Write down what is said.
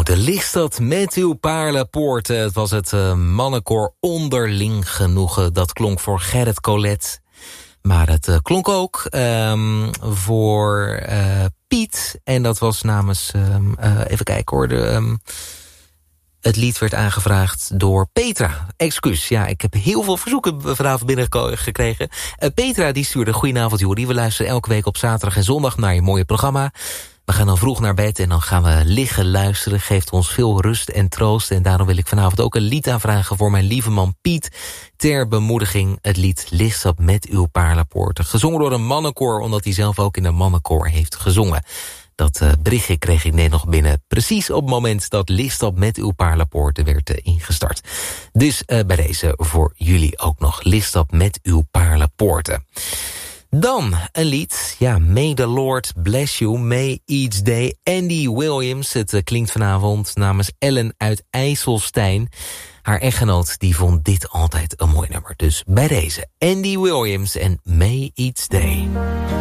Nou, de Lichtstad met uw paarlenpoorten. Het was het mannenkoor Onderling Genoegen. Dat klonk voor Gerrit Collet. Maar het klonk ook voor Piet. En dat was namens, even kijken hoor, het lied werd aangevraagd door Petra. Excuus, ja, ik heb heel veel verzoeken vanavond binnengekregen. Petra die stuurde: goedenavond Jori, we luisteren elke week op zaterdag en zondag naar je mooie programma. We gaan dan vroeg naar bed en dan gaan we liggen luisteren. Geeft ons veel rust en troost. En daarom wil ik vanavond ook een lied aanvragen voor mijn lieve man Piet. Ter bemoediging het lied Lichtstad met uw paarlenpoorten. Gezongen door een mannenkoor, omdat hij zelf ook in een mannenkoor heeft gezongen. Dat berichtje kreeg ik net nog binnen. Precies op het moment dat Lichtstad met uw paarlenpoorten werd ingestart. Dus bij deze voor jullie ook nog Lichtstad met uw paarlenpoorten. Dan een lied, ja, May the Lord Bless You, May Each Day, Andy Williams. Het klinkt vanavond namens Ellen uit IJsselstein. Haar echtgenoot die vond dit altijd een mooi nummer. Dus bij deze, Andy Williams en May Each Day.